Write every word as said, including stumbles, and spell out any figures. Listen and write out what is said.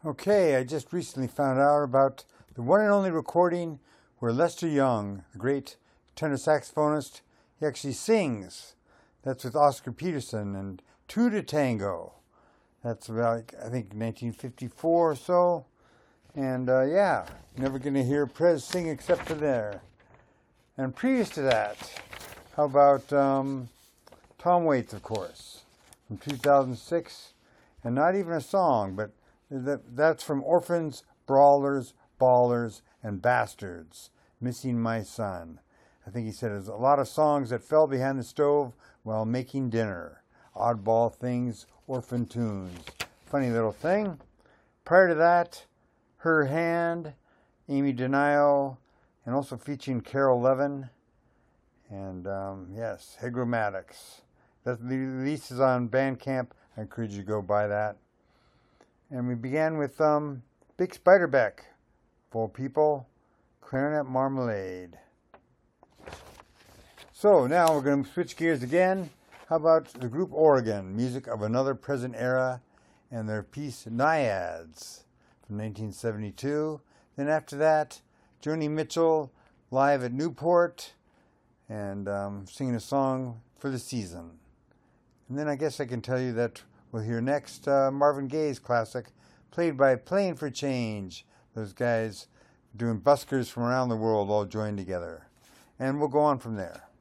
Okay, I just recently found out about the one and only recording where Lester Young, the great tenor saxophonist, he actually sings. That's with Oscar Peterson and Two to Tango. That's about, I think, nineteen fifty-four or so. And uh, yeah, never going to hear Prez sing except for there. And previous to that, how about um, Tom Waits, of course, from two thousand six. And not even a song, but that's from Orphans, Brawlers, Ballers, and Bastards, Missing My Son. I think he said there's a lot of songs that fell behind the stove while making dinner. Oddball things, orphan tunes. Funny little thing. Prior to that, Her Hand, Amy Denio, and also featuring Carol Levin. And um, yes, Hygromatics. That release is on Bandcamp. I encourage you to go buy that. And we began with um, Bix Beiderbecke, For People, Clarinet Marmalade. So now we're going to switch gears again. How about the group Oregon, music of another present era, and their piece Naiads from nineteen seventy-two. Then after that, Joni Mitchell live at Newport and um, singing a song for the season. And then I guess I can tell you that we'll hear next uh, Marvin Gaye's classic, played by Playing for Change. Those guys doing buskers from around the world all joined together. And we'll go on from there.